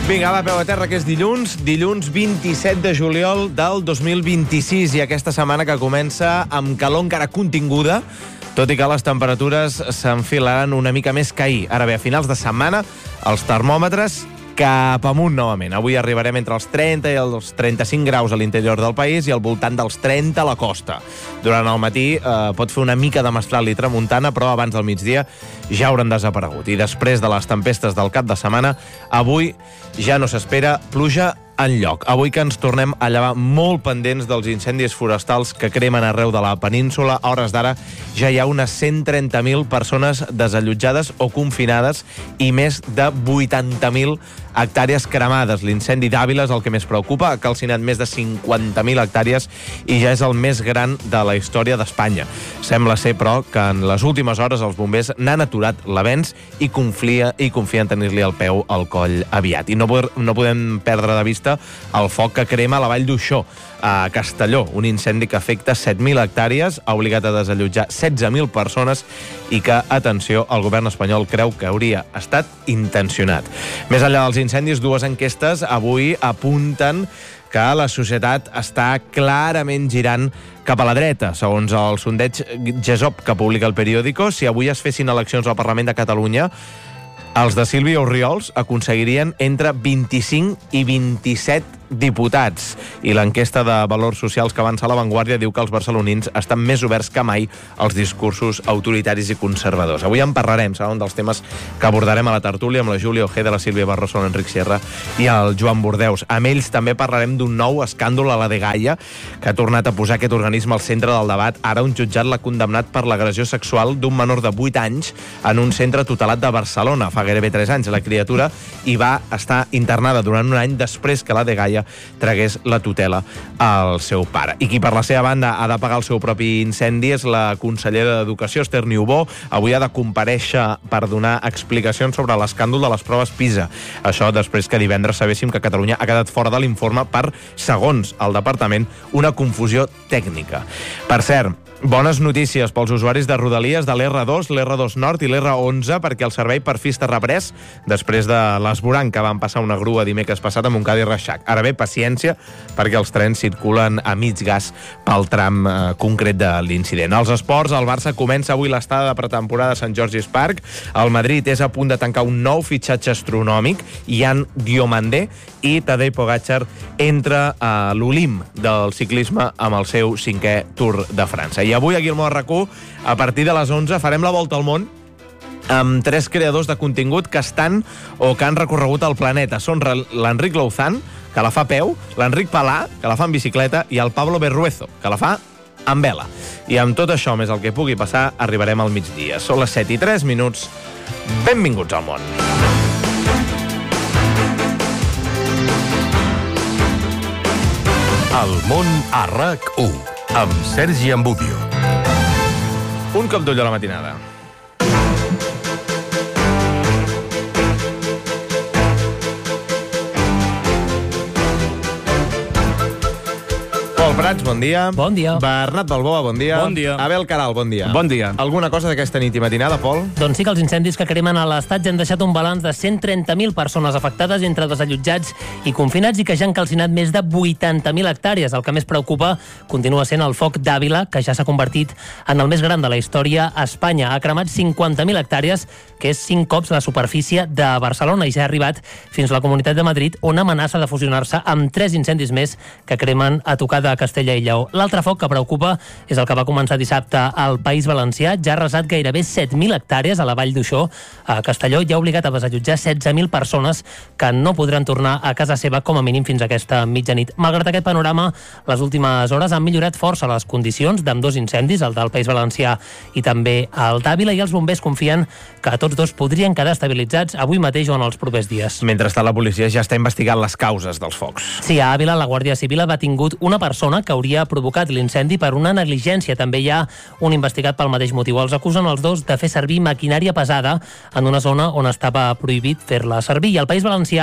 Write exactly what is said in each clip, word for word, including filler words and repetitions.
Vinga, va, peu a terra, que és dilluns, dilluns vint-i-set de juliol del dos mil vint-i-sis, i aquesta setmana que comença amb calor encara continguda, tot i que les temperatures s'enfilaran una mica més que ahir. Ara bé, a finals de setmana, els termòmetres cap amunt novament. Avui arribarem entre els trenta i els trenta-cinc graus a l'interior del país i al voltant dels trenta a la costa. Durant el matí eh, pot fer una mica de mestral i tramuntana, però abans del migdia ja hauran desaparegut. I després de les tempestes del cap de setmana, avui ja no s'espera pluja enlloc. Avui que ens tornem a llevar molt pendents dels incendis forestals que cremen arreu de la península. A hores d'ara ja hi ha unes cent trenta mil persones desallotjades o confinades i més de vuitanta mil hectàrees cremades. L'incendi d'Àvila és el que més preocupa, ha calcinat més de cinquanta mil hectàrees i ja és el més gran de la història d'Espanya. Sembla ser, però, que en les últimes hores els bombers n'han aturat l'avenç i confia, i confia en tenir-li el peu al coll aviat. I no, no podem perdre de vista el foc que crema a la Vall d'Uixó, a Castelló, un incendi que afecta set mil hectàrees, ha obligat a desallotjar setze mil persones i que, atenció, el govern espanyol creu que hauria estat intencionat. Més enllà dels incendis, dues enquestes avui apunten que la societat està clarament girant cap a la dreta. Segons el sondeig GESOP que publica el Periódico, si avui es fessin eleccions al Parlament de Catalunya, els de Sílvia Orriols aconseguirien entre vint-i-cinc i vint-i-set diputats. I l'enquesta de valors socials que avança a La Vanguardia diu que els barcelonins estan més oberts que mai als discursos autoritaris i conservadors. Avui en parlarem, serà un dels temes que abordarem a la tertúlia amb la Júlia Ojeda, la Sílvia Barroso, l'Enric Sierra i el Joan Bordeus. Amb ells també parlarem d'un nou escàndol a la Dgaia, que ha tornat a posar aquest organisme al centre del debat. Ara un jutjat l'ha condemnat per l'agressió sexual d'un menor de vuit anys en un centre tutelat de Barcelona. Fa gairebé tres anys la criatura i va estar internada durant un any després que la Dgaia tragués la tutela al seu pare. I qui per la seva banda ha de pagar el seu propi incendi és la consellera d'Educació, Esther Niubó. Avui ha de comparèixer per donar explicacions sobre l'escàndol de les proves PISA. Això després que divendres sabéssim que Catalunya ha quedat fora de l'informe per, segons el departament, una confusió tècnica. Per cert, bones notícies pels usuaris de Rodalies de l'R dos, l'R dos Nord i l'R onze, perquè el servei per fi està reprès després de l'esborrany que van passar una grua dimecres passat a Montcada i Reixac. Ara bé, paciència, perquè els trens circulen a mig gas pel tram eh, concret de l'incident. Als esports, el Barça comença avui l'estada de pretemporada a Sant George's Park. El Madrid és a punt de tancar un nou fitxatge astronòmic. Jan Diomandé i Tadej Pogačar entra a l'Olimp del ciclisme amb el seu cinquè Tour de França. I avui aquí al Moda RAC u, a partir de les onze, farem la volta al món amb tres creadors de contingut que estan o que han recorregut el planeta. Són l'Enric Louzán, que la fa a peu, l'Enric Palà, que la fa en bicicleta, i el Pablo Berruezo, que la fa amb vela. I amb tot això, més el que pugui passar, arribarem al migdia. Són les set i tres minuts. Benvinguts al món. El món a RAC u, amb Sergi Ambudio. Un cop d'ull a la matinada. Pol Prats, bon dia. Bon dia. Bernat Balboa, bon dia. Bon dia. Abel Caral, bon dia. Bon dia. Alguna cosa d'aquesta nit i matinada, Pol? Doncs sí que els incendis que cremen a l'Estat ja han deixat un balanç de cent trenta mil persones afectades entre desallotjats i confinats i que ja han calcinat més de vuitanta mil hectàrees. El que més preocupa continua sent el foc d'Àvila, que ja s'ha convertit en el més gran de la història a Espanya. Ha cremat cinquanta mil hectàrees, que és cinc cops la superfície de Barcelona, i ja ha arribat fins a la Comunitat de Madrid, on amenaça de fusionar-se amb tres incendis més que cremen a tocar de Castella i Lleó. L'altre foc que preocupa és el que va començar dissabte al País Valencià. Ja ha arrasat gairebé set mil hectàrees a la Vall d'Uixó, a Castelló, i ha obligat a desallotjar setze mil persones que no podran tornar a casa seva com a mínim fins a aquesta mitjanit. Malgrat aquest panorama, les últimes hores han millorat força les condicions d'ambdós incendis, el del País Valencià i també el d'Àvila, i els bombers confien que tots dos podrien quedar estabilitzats avui mateix o en els propers dies. Mentrestant, la policia ja està investigant les causes dels focs. Sí, a Àvila la Guàrdia Civil ha detingut una persona que hauria provocat l'incendi per una negligència. També hi ha un investigat pel mateix motiu. Els acusen els dos de fer servir maquinària pesada en una zona on estava prohibit fer-la servir. I el País Valencià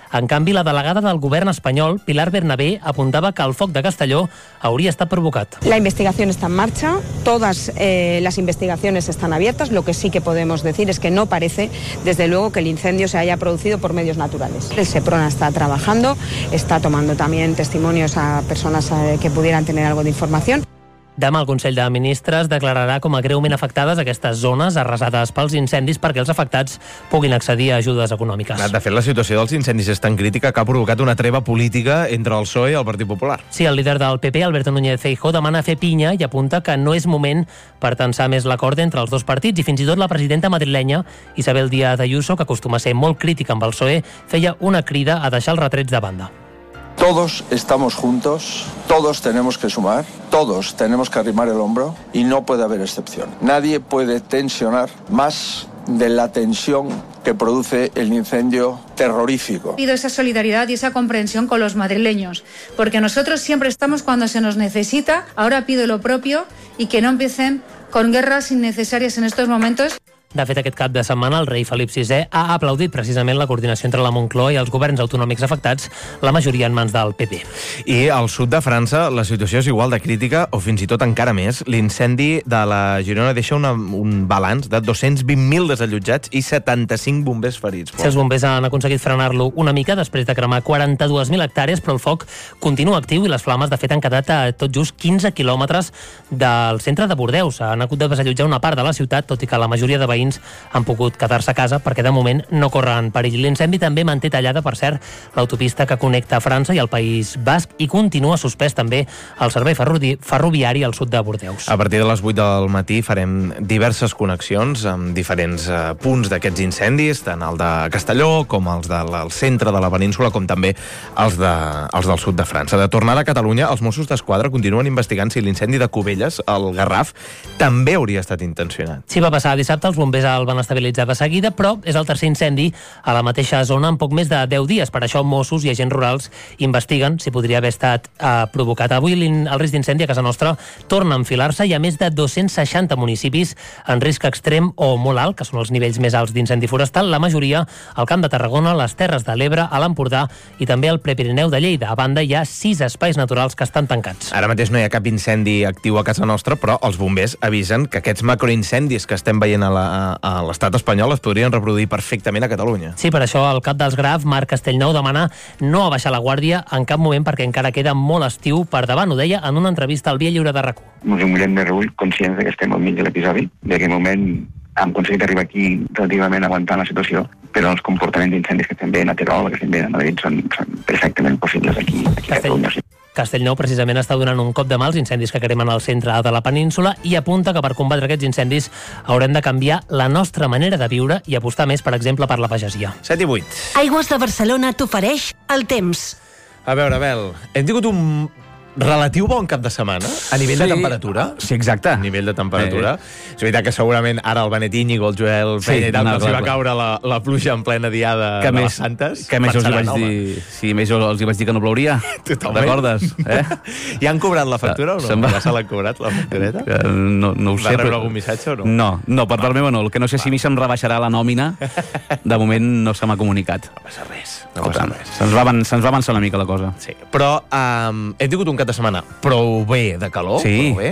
En canvi, la delegada del govern espanyol, Pilar Bernabé, apuntava que el foc de Castelló hauria estat provocat. La investigación está en marcha, todas eh, las investigaciones están abiertas, lo que sí que podemos decir es que no parece, desde luego, que el incendio se haya producido por medios naturales. El SEPRONA está trabajando, está tomando también testimonios a personas eh, que pudieran tener algo de información. Demà el Consell de Ministres declararà com a greument afectades aquestes zones arrasades pels incendis perquè els afectats puguin accedir a ajudes econòmiques. De fet, la situació dels incendis és tan crítica que ha provocat una treva política entre el P S O E i el Partit Popular. Sí, el líder del P P, Alberto Núñez Feijóo, demana fer pinya i apunta que no és moment per tensar més l'acord entre els dos partits i fins i tot la presidenta madrilenya, Isabel Díaz Ayuso, que acostuma a ser molt crítica amb el P S O E, feia una crida a deixar els retrets de banda. Todos estamos juntos, todos tenemos que sumar, todos tenemos que arrimar el hombro y no puede haber excepción. Nadie puede tensionar más de la tensión que produce el incendio terrorífico. Pido esa solidaridad y esa comprensión con los madrileños, porque nosotros siempre estamos cuando se nos necesita. Ahora pido lo propio y que no empiecen con guerras innecesarias en estos momentos. De fet, aquest cap de setmana el rei Felip sisè ha aplaudit precisament la coordinació entre la Moncloa i els governs autonòmics afectats, la majoria en mans del P P. I al sud de França la situació és igual de crítica o fins i tot encara més. L'incendi de la Girona deixa una, un balanç de dos-cents vint mil desallotjats i setanta-cinc bombers ferits. Sí, els bombers han aconseguit frenar-lo una mica després de cremar quaranta-dues mil hectàrees, però el foc continua actiu i les flames, de fet, han quedat a tot just quinze quilòmetres del centre de Bordeus. Han hagut de desallotjar una part de la ciutat, tot i que la majoria de veïns han pogut quedar-se a casa perquè de moment no corren perill. L'incendi també manté tallada, per cert, l'autopista que connecta França i el País Basc i continua suspès també el servei ferroviari al sud de Bordeus. A partir de les vuit del matí farem diverses connexions amb diferents eh, punts d'aquests incendis, tant el de Castelló com els del centre de la península, com també els, de, els del sud de França. De tornada a Catalunya, els Mossos d'Esquadra continuen investigant si l'incendi de Cubelles, al Garraf, també hauria estat intencionat. Sí, va passar dissabte, els bombers el van estabilitzar de seguida, però és el tercer incendi a la mateixa zona en poc més de deu dies. Per això Mossos i agents rurals investiguen si podria haver estat eh, provocat. Avui el risc d'incendi a casa nostra torna a enfilar-se. Hi ha més de dos-cents seixanta municipis en risc extrem o molt alt, que són els nivells més alts d'incendi forestal. La majoria al Camp de Tarragona, les Terres de l'Ebre, a l'Empordà i també al Prepirineu de Lleida. A banda, hi ha sis espais naturals que estan tancats. Ara mateix no hi ha cap incendi actiu a casa nostra, però els bombers avisen que aquests macroincendis que estem veient a la a l'estat espanyol es podrien reproduir perfectament a Catalunya. Sí, per això el cap dels Graf, Marc Castellnou, demana no abaixar la guàrdia en cap moment perquè encara queda molt estiu per davant. Ho deia en una entrevista al Via Lliure de RAC u. Ens emmullem més reüll, conscients que estem al mig de l'episodi. D'aquest moment hem aconseguit arribar aquí relativament aguantant la situació, però els comportaments d'incendis que estem veient a Terol, que estem veient a Madrid, són, són perfectament possibles aquí, aquí a Catalunya. Castellnou precisament està donant un cop de mà als incendis que cremen al centre de la península i apunta que per combatre aquests incendis haurem de canviar la nostra manera de viure i apostar més, per exemple, per la pagesia. set i vuit. Aigües de Barcelona t'ofereix el temps. A veure, Abel, hem tingut un relatiu bon cap de setmana a nivell sí. de temperatura. Sí, exacte. A nivell de temperatura. Eh. És veritat que segurament ara el Benet Íñigo, el Joel sí, Penya i tal, no, els hi va clar. caure la, la pluja en plena diada que de més, les Santes. Que més els hi vaig dir... Sí, més els hi vaig dir que no plouria. Totalment. Recordes? Eh? I han cobrat la factura o no? Va... Ja se l'han cobrat, la factureta? No, no ho Va sé. rebre però... algun missatge o no? No, no, per part meva no. El que no sé si a mi se'm rebaixarà la nòmina, de moment no se m'ha comunicat. No passa res. No passa res. Se'ns va, se va avançar una mica la cosa. Sí, però um, hem tingut un cap de setmana prou bé de calor, sí. prou bé,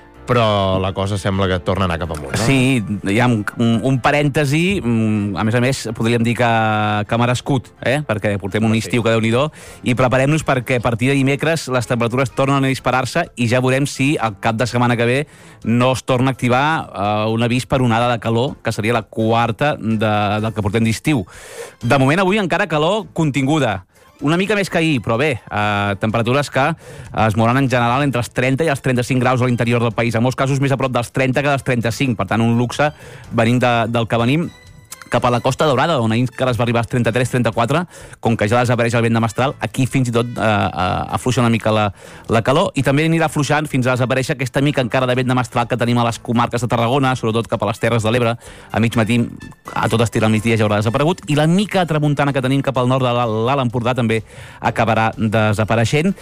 però la cosa sembla que torna a anar cap amunt, no? Sí, hi ha un, un parèntesi, a més a més, podríem dir que, que merescut, eh? Perquè portem un estiu que Déu-n'hi-do, i preparem-nos perquè a partir de dimecres les temperatures tornen a disparar-se i ja veurem si al cap de setmana que ve no es torna a activar uh, un avís per onada de calor, que seria la quarta de, del que portem d'estiu. De moment, avui encara calor continguda. Una mica més que ahir, però bé, eh, temperatures que es mouran en general entre els trenta i els trenta-cinc graus a l'interior del país, en molts casos més a prop dels trenta que dels trenta-cinc, per tant un luxe venint de, del que venim cap a la Costa Daurada, on ahir encara es va arribar als trenta-tres trenta-quatre, com que ja desapareix el vent de mestral, aquí fins i tot eh, eh, afluixa una mica la, la calor, i també anirà afluixant fins a desaparèixer aquesta mica encara de vent de mestral que tenim a les comarques de Tarragona, sobretot cap a les Terres de l'Ebre, a mig matí, a tot estir al migdia ja haurà desaparegut, i la mica tramuntana que tenim cap al nord de l'Alt Empordà també acabarà desapareixent,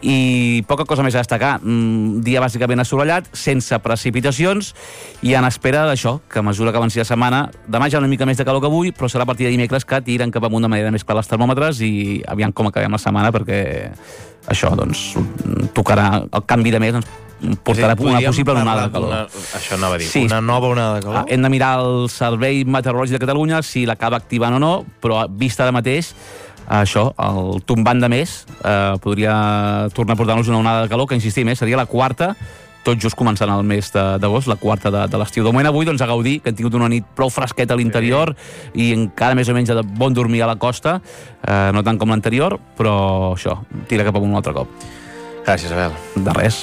i poca cosa més a destacar. Un dia bàsicament assolellat, sense precipitacions, i en espera d'això, que a mesura que avanci la setmana, demà ja una mica més més de calor que avui, però serà a partir de dimecres que tiren cap amunt de manera més clara els termòmetres i aviam com acabem la setmana, perquè això, doncs, tocarà el canvi de mes, ens portarà sí, una possible onada de calor. Una, això anava a dir, sí. Una nova onada de calor? Ah, hem de mirar el Servei Meteorològic de Catalunya si l'acaba activant o no, però vista ara mateix, això, el tombant de mes, eh, podria tornar a portar-nos una onada de calor, que insistim, eh, seria la quarta, tot just començant el mes d'agost, la quarta de, de l'estiu. De moment avui, doncs, a gaudir, que hem tingut una nit prou fresqueta a l'interior sí. i encara més o menys de bon dormir a la costa, eh, no tant com l'anterior, però això, tira cap amunt un altre cop. Gràcies, Abel. De res.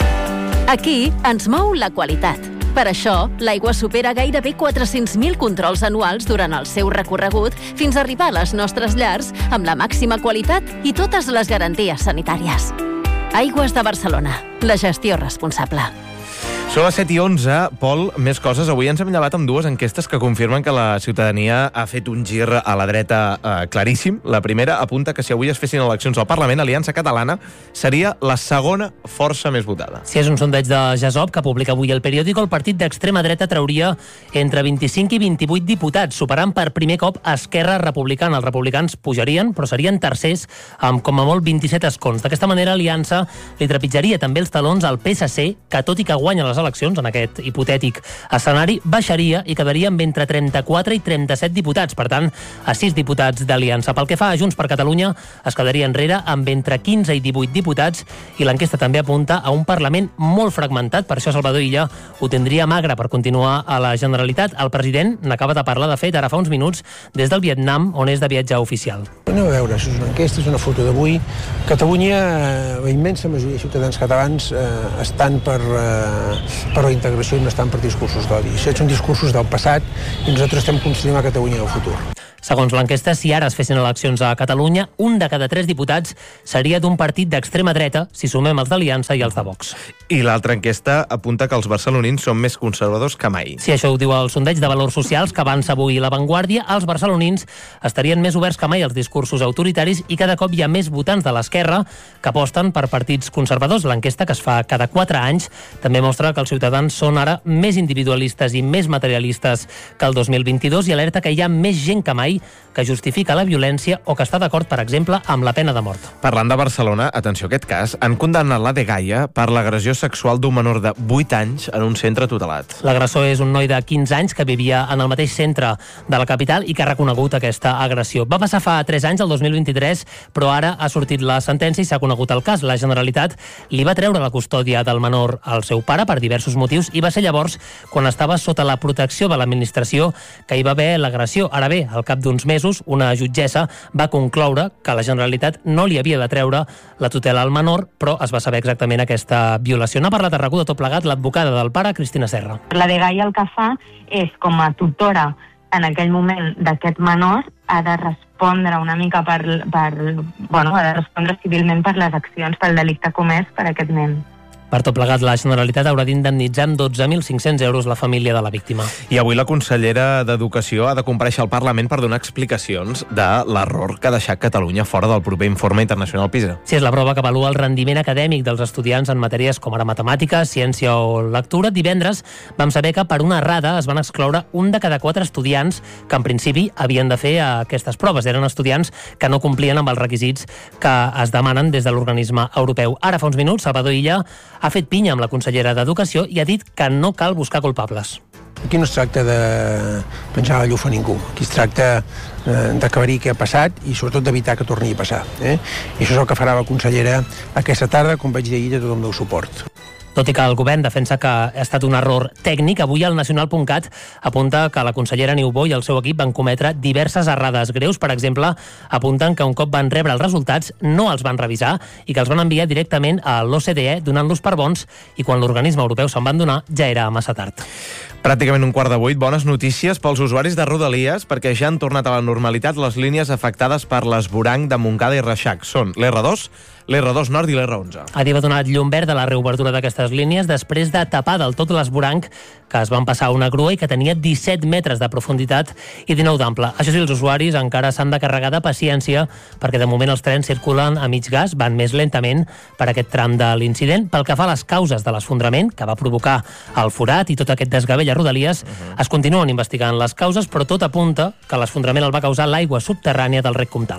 Aquí ens mou la qualitat. Per això, l'aigua supera gairebé quatre-cents mil controls anuals durant el seu recorregut fins a arribar a les nostres llars amb la màxima qualitat i totes les garanties sanitàries. Aigües de Barcelona. La gestió responsable. Són les set i onze. Pol, més coses. Avui ens hem llevat amb dues enquestes que confirmen que la ciutadania ha fet un gir a la dreta eh, claríssim. La primera apunta que si avui es fessin eleccions al Parlament, Aliança Catalana seria la segona força més votada. Si és un sondeig de Jasop que publica avui el periòdico, el partit d'extrema dreta trauria entre vint-i-cinc i vint-i-vuit diputats, superant per primer cop Esquerra Republicana. Els republicans pujarien, però serien tercers amb com a molt vint-i-set escons. D'aquesta manera, Aliança li trepitjaria també els talons al P S C, que tot i que guanya les eleccions, en aquest hipotètic escenari, baixaria i quedaria amb entre trenta-quatre i trenta-set diputats, per tant, a sis diputats d'Aliança. Pel que fa a Junts per Catalunya, es quedaria enrere amb entre quinze i divuit diputats i l'enquesta també apunta a un Parlament molt fragmentat, per això Salvador Illa ho tindria magre per continuar a la Generalitat. El president n'acaba de parlar, de fet, ara fa uns minuts, des del Vietnam, on és de viatge oficial. Anem a veure, això és una enquesta, és una foto d'avui. Catalunya, la immensa majoria de ciutadans catalans eh, estan per... Eh, per la integració i no estan per discursos d'odi. Aquests són discursos del passat i nosaltres estem construint la Catalunya del futur. Segons l'enquesta, si ara es fessin eleccions a Catalunya, un de cada tres diputats seria d'un partit d'extrema dreta, si sumem els d'Aliança i els de Vox. I l'altra enquesta apunta que els barcelonins són més conservadors que mai. Si això ho diu el sondeig de valors socials que avança avui La Vanguardia, els barcelonins estarien més oberts que mai als discursos autoritaris i cada cop hi ha més votants de l'esquerra que aposten per partits conservadors. L'enquesta, que es fa cada quatre anys, també mostra que els ciutadans són ara més individualistes i més materialistes que el dos mil vint-i-dos i alerta que hi ha més gent que mai que justifica la violència o que està d'acord, per exemple, amb la pena de mort. Parlant de Barcelona, atenció a aquest cas, han condemnat la Dgaia per l'agressió sexual d'un menor de vuit anys en un centre tutelat. L'agressor és un noi de quinze anys que vivia en el mateix centre de la capital i que ha reconegut aquesta agressió. Va passar fa tres anys, el dos mil vint-i-tres, però ara ha sortit la sentència i s'ha conegut el cas. La Generalitat li va treure la custòdia del menor al seu pare per diversos motius i va ser llavors quan estava sota la protecció de l'administració que hi va haver l'agressió. Ara bé, al cap d'uns mesos, una jutgessa va concloure que la Generalitat no li havia de treure la tutela al menor, però es va saber exactament aquesta violació. N'ha parlat a RAC u de tot plegat l'advocada del pare, Cristina Serra. La Dgaia el que fa és, com a tutora en aquell moment d'aquest menor, ha de respondre una mica per, per bueno, ha de respondre civilment per les accions, pel delicte comès per aquest nen. Per tot plegat, la Generalitat haurà d'indemnitzar amb dotze mil cinc-cents euros la família de la víctima. I avui la consellera d'Educació ha de comparèixer al Parlament per donar explicacions de l'error que ha deixat Catalunya fora del proper informe internacional PISA. Si és la prova que avalua el rendiment acadèmic dels estudiants en matèries com ara matemàtiques, ciència o lectura, divendres vam saber que per una errada es van excloure un de cada quatre estudiants que en principi havien de fer aquestes proves. Eren estudiants que no complien amb els requisits que es demanen des de l'organisme europeu. Ara, fa uns minuts, Salvador Illa ha fet pinya amb la consellera d'Educació i ha dit que no cal buscar culpables. Aquí no es tracta de penjar la llufa a ningú. Aquí es tracta eh, d'aclarir què ha passat i sobretot d'evitar que torni a passar. Eh? I això és el que farà la consellera aquesta tarda, com vaig dir ahir, de tot el meu suport. Tot i que el govern defensa que ha estat un error tècnic, avui el nacional punt cat apunta que la consellera Niubó i el seu equip van cometre diverses errades greus. Per exemple, apunten que un cop van rebre els resultats no els van revisar i que els van enviar directament a l'O C D E donant-los per bons i quan l'organisme europeu se'n van donar ja era massa tard. Pràcticament un quart de vuit. Bones notícies pels usuaris de Rodalies perquè ja han tornat a la normalitat les línies afectades per l'esvoranc de Montcada i Reixac. Són l'R dos, l'R dos Nord i l'R onze. Adif ha donat llum verd a la reobertura d'aquestes línies després de tapar del tot l'esvoranc que es van passar a una grua i que tenia disset metres de profunditat i dinou d'ample. Això sí, els usuaris encara s'han de carregar de paciència perquè de moment els trens circulen a mig gas, van més lentament per aquest tram de l'incident. Pel que fa a les causes de l'esfondrament que va provocar el forat i tot aquest desgavell a Rodalies. Uh-huh. Es continuen investigant les causes, però tot apunta que l'esfondrament el va causar l'aigua subterrània del rec Comtal.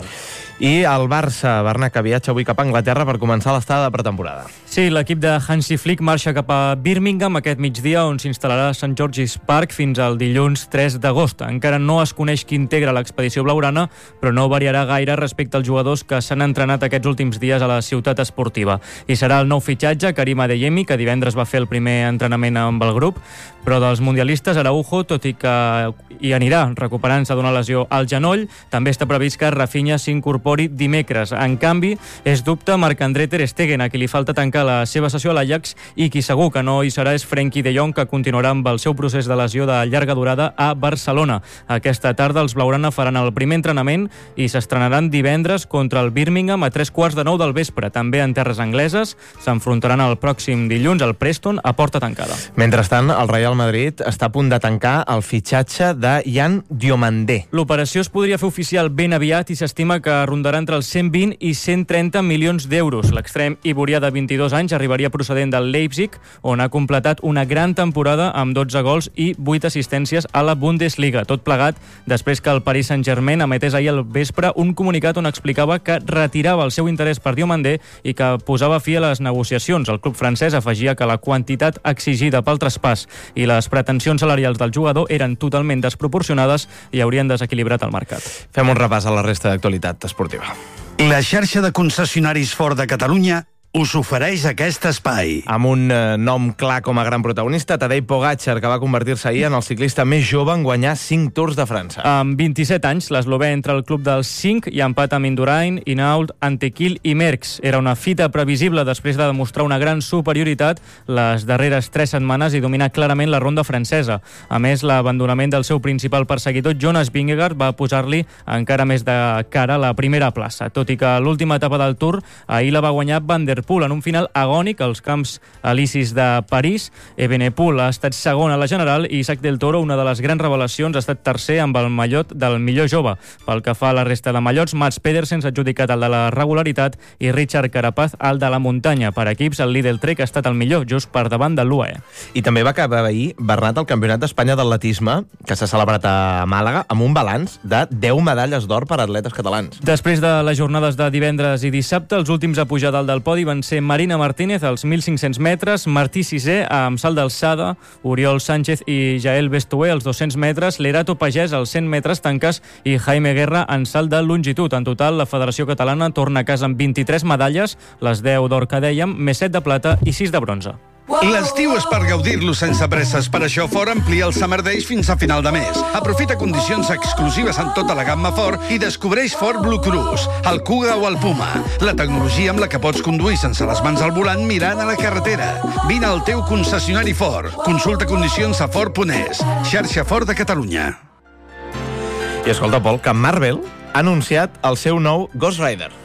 I el Barça, Bernat, que viatja avui cap a Anglaterra per començar l'estada de pretemporada. Sí, l'equip de Hansi Flick marxa cap a Birmingham aquest migdia, on s'instal·larà a Sant George's Park fins al dilluns tres d'agost. Encara no es coneix qui integra l'expedició blaugrana, però no variarà gaire respecte als jugadors que s'han entrenat aquests últims dies a la ciutat esportiva. I serà el nou fitxatge, Karim Adeyemi, que divendres va fer el primer entrenament amb el grup, però dels mundialistes, Araujo, tot i que hi anirà recuperant-se d'una lesió al genoll, també està previst que Rafinha s'incorpori dimecres. En canvi, és dubte Marc-André Ter Stegen, a qui li falta tancar la seva sessió a l'Ajax, i qui segur que no hi serà és Frenkie de Jong, que continuarà amb el seu procés de lesió de llarga durada a Barcelona. Aquesta tarda els blaugrana faran el primer entrenament i s'estrenaran divendres contra el Birmingham a tres quarts de nou del vespre. També en terres angleses s'enfrontaran el pròxim dilluns al Preston a porta tancada. Mentrestant, el Real Madrid està a punt de tancar el fitxatge de Yan Diomandé. L'operació es podria fer oficial ben aviat i s'estima que rondarà entre els cent vint i cent trenta milions d'euros. L'extrem ivorià de vint-i-dos anys arribaria procedent del Leipzig, on ha completat una gran temporada amb dotze gols i vuit assistències a la Bundesliga. Tot plegat després que el Paris Saint-Germain emetés ahir al vespre un comunicat on explicava que retirava el seu interès per Diomandé i que posava fi a les negociacions. El club francès afegia que la quantitat exigida pel traspàs i les pretensions salarials del jugador eren totalment desproporcionades i haurien desequilibrat el mercat. Fem un repàs a la resta d'actualitat esportiva. La xarxa de concessionaris Ford de Catalunya us ofereix aquest espai. Amb un eh, nom clar com a gran protagonista, Tadej Pogačar, que va convertir-se ahir en el ciclista més jove en guanyar cinc Tours de França. Amb vint-i-set anys, l'eslovè entra al club dels cinc i empat amb Indurain, Hinault, Anquetil i Merckx. Era una fita previsible després de demostrar una gran superioritat les darreres tres setmanes i dominar clarament la ronda francesa. A més, l'abandonament del seu principal perseguidor, Jonas Vingegaard, va posar-li encara més de cara a la primera plaça. Tot i que l'última etapa del Tour ahir la va guanyar Van der Poel en un final agònic als camps elisis de París. Evenepoel ha estat segon a la general i Isaac del Toro, una de les grans revelacions, ha estat tercer amb el mallot del millor jove. Pel que fa a la resta de mallots, Mats Pedersen s'ha adjudicat el de la regularitat i Richard Carapaz el de la muntanya. Per equips, el Lidl Trek ha estat el millor, just per davant del l'U A E. I també va acabar ahir, Bernat, el Campionat d'Espanya d'atletisme, que s'ha celebrat a Màlaga, amb un balanç de deu medalles d'or per atletes catalans. Després de les jornades de divendres i dissabte, els últims a pujar dalt del podi van ser Marina Martínez als mil cinc-cents metres, Martí Sisè amb salt d'alçada, Oriol Sánchez i Jael Bestué als dos-cents metres, Lerato Pagès als cent metres tanques i Jaime Guerra en salt de longitud. En total, la Federació Catalana torna a casa amb vint-i-tres medalles, les deu d'or que dèiem, més set de plata i sis de bronze. L'estiu és per gaudir-lo sense presses. Per això Ford amplia el Summer Days fins a final de mes. Aprofita condicions exclusives en tota la gamma Ford i descobreix Ford Blue Cruise, el Kuga o el Puma. La tecnologia amb la que pots conduir sense les mans al volant mirant a la carretera. Vine al teu concessionari Ford. Consulta condicions a Ford punt es. Xarxa Ford de Catalunya. I escolta, Pol, que Marvel ha anunciat el seu nou Ghost Rider.